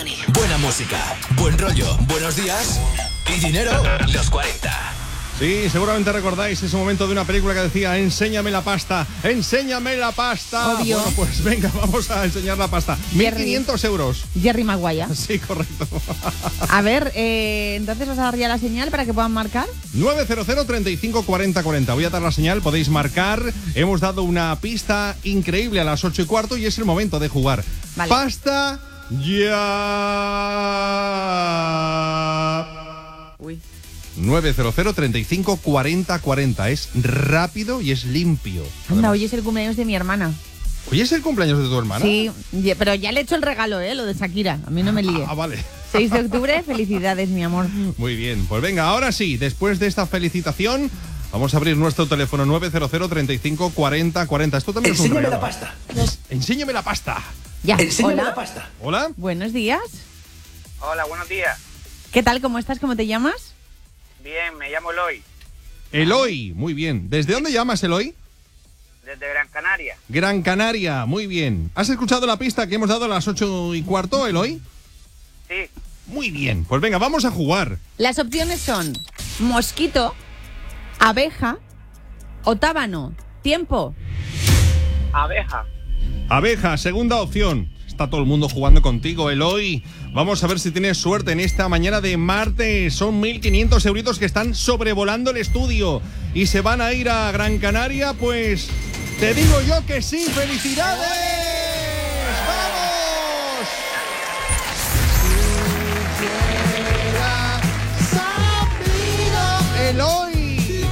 Buena música, buen rollo, buenos días y dinero. Los 40. Sí, seguramente recordáis ese momento de una película que decía: enséñame la pasta, enséñame la pasta. Obvio. Bueno, pues venga, vamos a enseñar la pasta. 1.500 euros. Jerry Maguire. Sí, correcto. A ver, entonces os daría la señal para que puedan marcar. 900 35 40 40. Voy a dar la señal, podéis marcar. Hemos dado una pista increíble a las 8:15 y es el momento de jugar. Vale. Pasta ya. Uy. 900 35 40 40. Es rápido y es limpio. Anda, hoy es el cumpleaños de mi hermana. ¿Hoy es el cumpleaños de tu hermana? Sí, pero ya le he hecho el regalo, lo de Shakira. A mí no me líe. Ah, vale. 6 de octubre, felicidades, mi amor. Muy bien, pues venga, ahora sí, después de esta felicitación, vamos a abrir nuestro teléfono 900 35 40 40. Esto también Enséñame es un la regalo. pasta. Enséñame la pasta. Ya, Enséñame hola. la pasta. Hola. Buenos días. Hola, buenos días. ¿Qué tal? ¿Cómo estás? ¿Cómo te llamas? Bien, me llamo Eloy, Eloy, muy bien. ¿Desde dónde llamas, Eloy? desde Gran Canaria. Gran Canaria, muy bien. ¿Has escuchado la pista que hemos dado a las 8:15, Eloy? Sí, Muy bien, pues venga, vamos a jugar. Las opciones son mosquito, abeja o tábano. Tiempo. abeja. Abeja, segunda opción. Está todo el mundo jugando contigo, Eloy. Vamos a ver si tienes suerte en esta mañana de martes. Son 1.500 euritos que están sobrevolando el estudio y se van a ir a Gran Canaria. Pues te digo yo que sí. ¡Felicidades! ¡Vamos! ¡Eloy!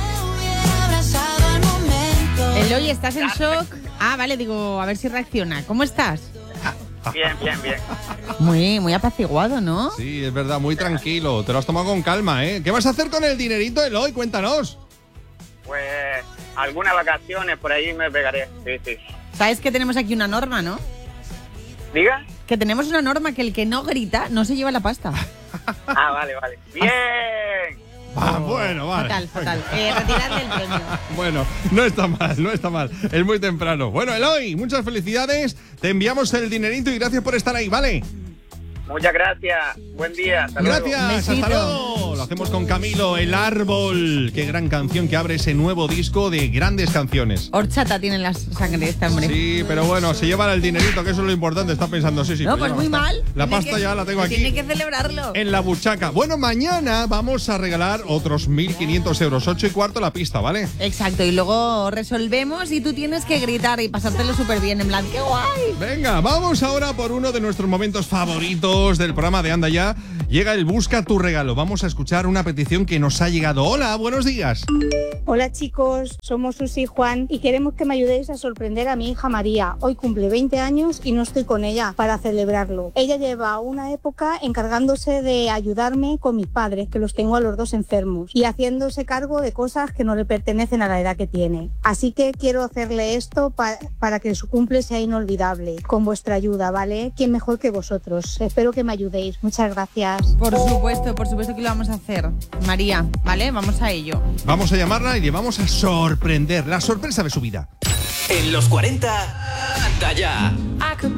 Eloy, ¿estás en shock? Ah, vale, digo, a ver si reacciona. ¿Cómo estás? Bien, bien, bien. Muy apaciguado, ¿no? Sí, es verdad, muy tranquilo. Te lo has tomado con calma, ¿eh? ¿Qué vas a hacer con el dinerito, Eloy? Cuéntanos. Pues algunas vacaciones por ahí me pegaré. Sí, sí. Sabes que tenemos aquí una norma, ¿no? ¿Diga? Que tenemos una norma que el que no grita no se lleva la pasta. Ah, vale, vale. Bien. Ah, bueno, vale. Fatal. Retiradle el premio. Bueno, no está mal, no está mal. Es muy temprano. Bueno, Eloy, muchas felicidades. Te enviamos el dinerito y gracias por estar ahí, ¿vale? Muchas gracias. Buen día. Hasta luego. Gracias, Besito. hasta luego. Lo hacemos con Camilo, El Árbol. Qué gran canción que abre ese nuevo disco de grandes canciones. Horchata tiene la sangre este hombre. Sí, pero bueno, se lleva el dinerito, que eso es lo importante. Está pensando, sí. No, pues ya muy está. mal. La Tiene pasta que- ya la tengo aquí. Tiene que celebrarlo. En la buchaca. Bueno, mañana vamos a regalar otros 1.500 euros. 8:15 la pista, ¿vale? Exacto, y luego resolvemos y tú tienes que gritar y pasártelo súper bien, en plan, ¡qué guay! Venga, vamos ahora por uno de nuestros momentos favoritos del programa de Anda Ya. Llega el Busca tu regalo. Vamos a escuchar una petición que nos ha llegado. Hola, buenos días. Hola chicos, somos Susi y Juan y queremos que me ayudéis a sorprender a mi hija María. Hoy cumple 20 años y no estoy con ella para celebrarlo. Ella lleva una época encargándose de ayudarme con mis padres, que los tengo a los dos enfermos, y haciéndose cargo de cosas que no le pertenecen a la edad que tiene. Así que quiero hacerle esto para que su cumple sea inolvidable. Con vuestra ayuda, ¿vale? ¿Quién mejor que vosotros? Espero que me ayudéis. Muchas gracias. Por supuesto que lo vamos a hacer. María, ¿vale? Vamos a ello. Vamos a llamarla y le vamos a sorprender. La sorpresa de su vida. En los 40, Anda Ya.